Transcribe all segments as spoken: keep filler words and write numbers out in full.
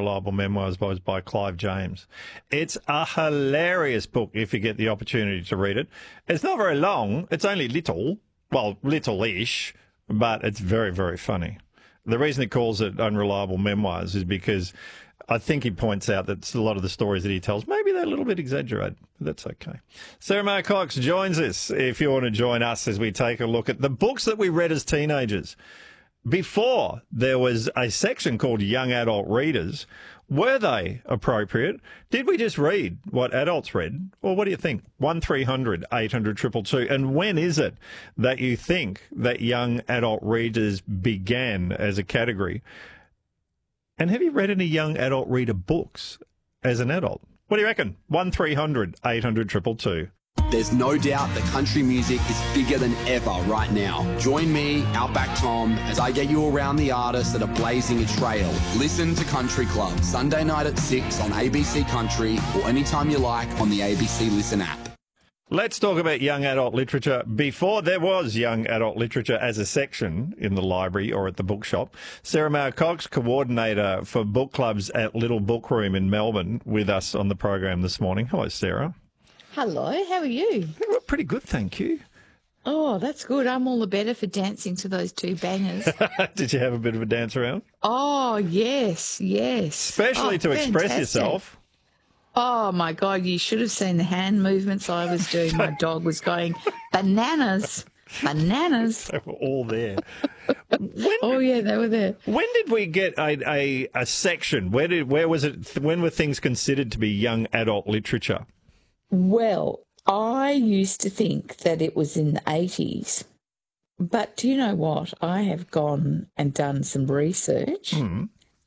Unreliable Memoirs by, by Clive James. It's a hilarious book if you get the opportunity to read it. It's not very long. It's only little, well, little-ish, but it's very, very funny. The reason he calls it Unreliable Memoirs is because I think he points out that a lot of the stories that he tells, maybe they're a little bit exaggerated. But that's okay. Sarah May Cox joins us if you want to join us as we take a look at the books that we read as teenagers. Before there was a section called Young Adult Readers. Were they appropriate? Did we just read what adults read? Or what do you think? one three hundred eight hundred two two two. And when is it that you think that young adult readers began as a category? And have you read any young adult reader books as an adult? What do you reckon? one three hundred eight hundred two two two. There's no doubt that country music is bigger than ever right now. Join me, Outback Tom, as I get you around the artists that are blazing a trail. Listen to Country Club, Sunday night at six on A B C Country or anytime you like on the A B C Listen app. Let's talk about young adult literature. Before there was young adult literature as a section in the library or at the bookshop, Sarah May Cox, coordinator for book clubs at Little Book Room in Melbourne, with us on the program this morning. Hello, Sarah. Hello, how are you? We're pretty good, thank you. Oh, that's good. I'm all the better for dancing to those two bangers. Did you have a bit of a dance around? Oh, yes, yes. Especially oh, to fantastic. express yourself. Oh, my God, you should have seen the hand movements I was doing. My dog was going, bananas, bananas. They were all there. When, oh, yeah, they were there. When did we get a, a, a section? Where did where was it? When were things considered to be young adult literature? Well, I used to think that it was in the eighties. But do you know what? I have gone and done some research. Mm.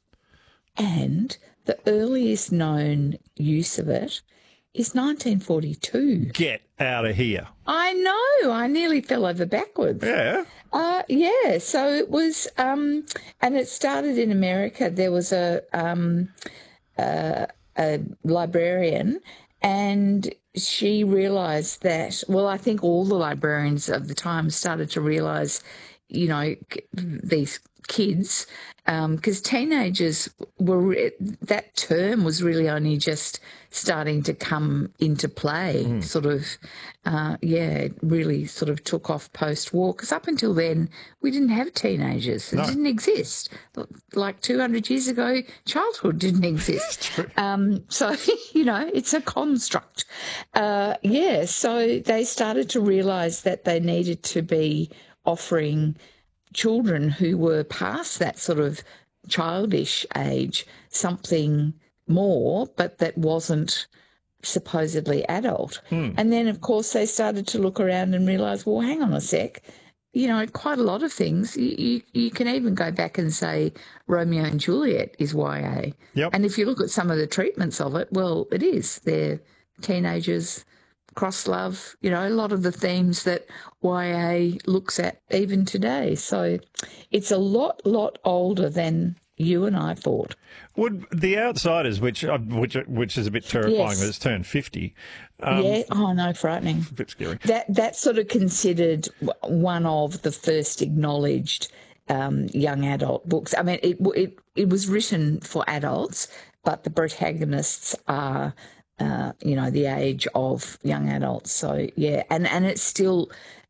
And the earliest known use of it is nineteen forty-two. Get out of here. I know. I nearly fell over backwards. Yeah. Uh, yeah. So it was, um, and it started in America. There was a, um, uh, a librarian, and she realised that, well, I think all the librarians of the time started to realise, you know, these kids, because um, teenagers were, that term was really only just starting to come into play, mm. sort of, uh, yeah, it really sort of took off post-war, because up until then we didn't have teenagers. It no. didn't exist. Like two hundred years ago, childhood didn't exist. um, so, you know, it's a construct. Uh, yeah, so they started to realise that they needed to be offering children who were past that sort of childish age something more, but that wasn't supposedly adult. Mm. And then, of course, they started to look around and realise, well, hang on a sec, you know, quite a lot of things. You, you, you can even go back and say Romeo and Juliet is Y A. Yep. And if you look at some of the treatments of it, well, it is. They're teenagers, cross love, you know, a lot of the themes that Y A looks at even today. So it's a lot, lot older than you and I thought. Would The Outsiders, which uh, which which is a bit terrifying, yes. that it's turned fifty. Um, yeah, oh no, frightening. A bit scary. That that's sort of considered one of the first acknowledged um, young adult books. I mean, it it it was written for adults, but the protagonists are, Uh, you know, the age of young adults. So, yeah, and, and it's still,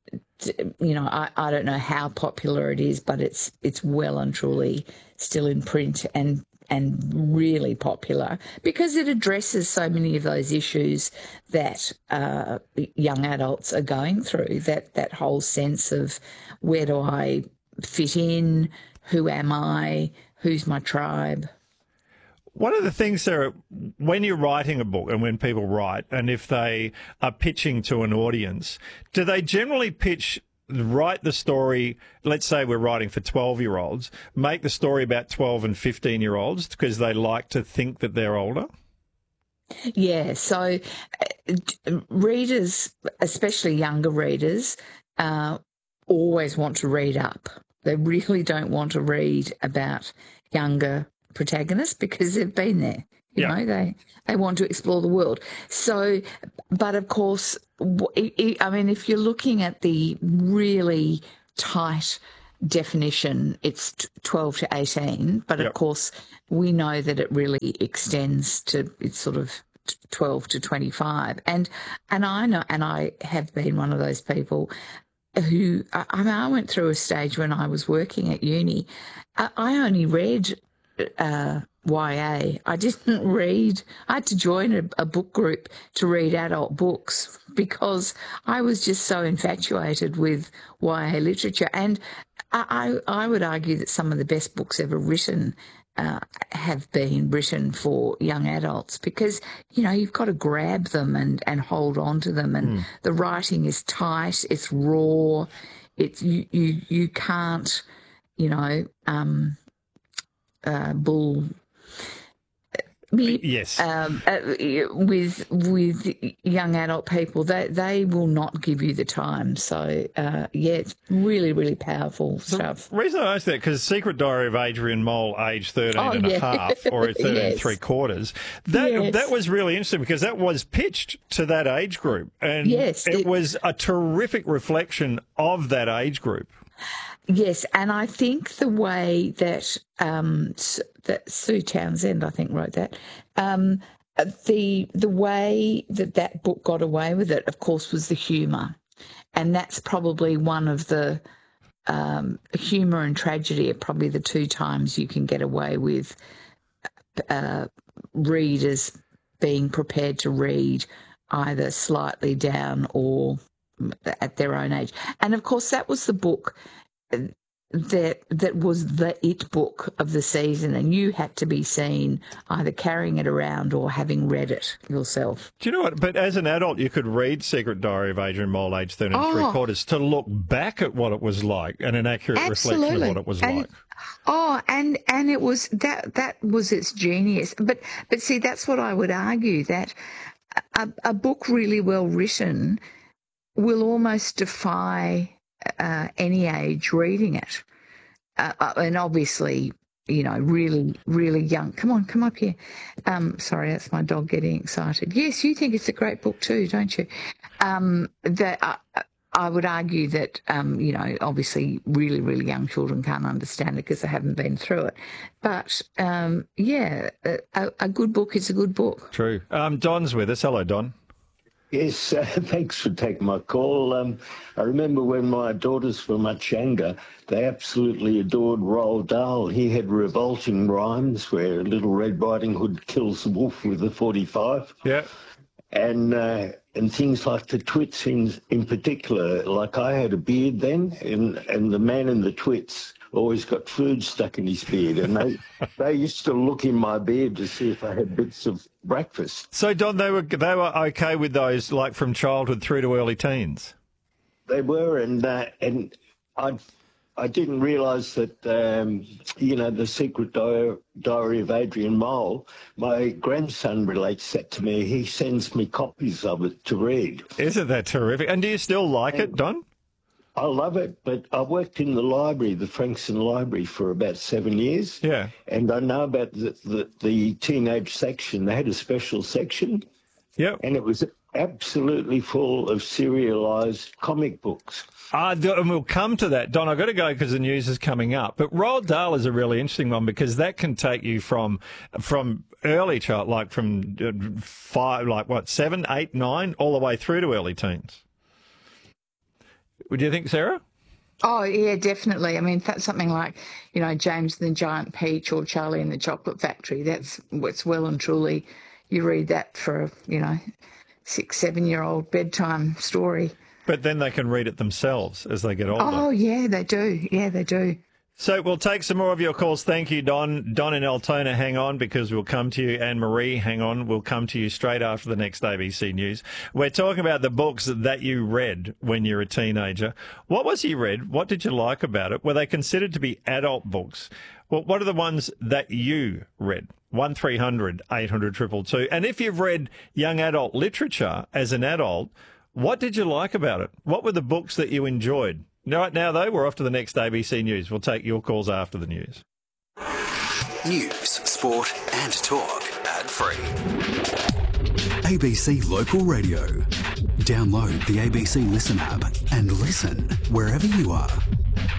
you know, I, I don't know how popular it is, but it's it's well and truly still in print and and really popular because it addresses so many of those issues that uh, young adults are going through, that, that whole sense of where do I fit in, who am I, who's my tribe. One of the things, Sarah, when you're writing a book and when people write, and if they are pitching to an audience, do they generally pitch, write the story, let's say we're writing for twelve-year-olds, make the story about twelve and fifteen-year-olds because they like to think that they're older? Yeah, so uh, readers, especially younger readers, uh, always want to read up. They really don't want to read about younger protagonists because they've been there. You yeah. know, they they want to explore the world. So, but of course, I mean, if you're looking at the really tight definition, it's twelve to eighteen, but Yep. of course we know that it really extends to, it's sort of twelve to twenty-five. And and I know, and I have been one of those people who, I, I mean, I went through a stage when I was working at uni. I, I only read uh, Y A. I didn't read, I had to join a, a book group to read adult books because I was just so infatuated with Y A literature. And I, I, I would argue that some of the best books ever written uh, have been written for young adults because, you know, you've got to grab them and, and hold on to them. And mm. the writing is tight, it's raw, it's, you, you, you can't, you know, um, uh, bull... Yes. Um, uh, with with young adult people, they they will not give you the time. So uh, yeah, it's really really powerful stuff. The reason I asked that because Secret Diary of Adrian Mole, age thirteen oh, and yeah. a half, or thirteen yes. and three quarters. That yes. that was really interesting because that was pitched to that age group, and yes, it, it was a terrific reflection of that age group. Yes, and I think the way that um, that Sue Townsend, I think, wrote that, um, the the way that that book got away with it, of course, was the humour, and that's probably one of the um, humour and tragedy are probably the two times you can get away with uh, readers being prepared to read either slightly down or at their own age, and of course that was the book that that was the it book of the season, and you had to be seen either carrying it around or having read it yourself. Do you know what? But as an adult, you could read Secret Diary of Adrian Mole, age thirteen and three quarters, to look back at what it was like and an accurate Absolutely. reflection of what it was and, like. Oh, and and it was that that was its genius. But but see, that's what I would argue, that a, a book really well written will almost defy Uh, any age reading it, uh, and obviously, you know, really, really young. Come on, come up here. Um, sorry, that's my dog getting excited. Yes, you think it's a great book too, don't you? Um, that I, I would argue that, um, you know, obviously, really, really young children can't understand it because they haven't been through it. But um, yeah, a, a good book is a good book. True. Um, Don's with us. Hello, Don. Yes, uh, thanks for taking my call. Um, I remember when my daughters were much younger, they absolutely adored Roald Dahl. He had revolting rhymes where Little Red Riding Hood kills the wolf with a forty-five. Yeah. And uh, and things like the Twits in, in particular. Like I had a beard then, and, and the man in the Twits always got food stuck in his beard, and they they used to look in my beard to see if I had bits of breakfast. So, Don, they were they were okay with those, like from childhood through to early teens. They were, and uh, and I I didn't realise that um, you know, the Secret Di- Diary of Adrian Mole. My grandson relates that to me. He sends me copies of it to read. Isn't that terrific? And do you still like and, it, Don? I love it, but I worked in the library, the Frankston Library, for about seven years. Yeah. And I know about the, the, the teenage section. They had a special section. Yep. And it was absolutely full of serialised comic books. Ah, and we'll come to that. Don, I've got to go because the news is coming up. But Roald Dahl is a really interesting one because that can take you from from early child, like from five, like what, seven, eight, nine, all the way through to early teens. Would you think, Sarah? Oh, yeah, definitely. I mean, that's something like, you know, James and the Giant Peach or Charlie and the Chocolate Factory. That's what's well and truly, you read that for a, you know, six, seven-year-old bedtime story. But then they can read it themselves as they get older. Oh, yeah, they do. Yeah, they do. So we'll take some more of your calls. Thank you, Don. Don in Altona, hang on, because we'll come to you. Anne Marie, hang on. We'll come to you straight after the next A B C News. We're talking about the books that you read when you were a teenager. What was you read? What did you like about it? Were they considered to be adult books? Well, what are the ones that you read? one three hundred eight hundred two two two. And if you've read young adult literature as an adult, what did you like about it? What were the books that you enjoyed? Right now, though, we're off to the next A B C News. We'll take your calls after the news. News, sport and talk ad-free. A B C Local Radio. Download the A B C Listen app and listen wherever you are.